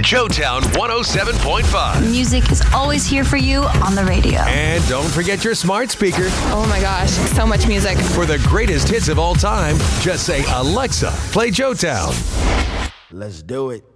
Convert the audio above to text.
Joetown 107.5. Music is always here for you on the radio. And don't forget your smart speaker. Oh my gosh, so much music. For the greatest hits of all time, just say, Alexa, play Joetown. Let's do it.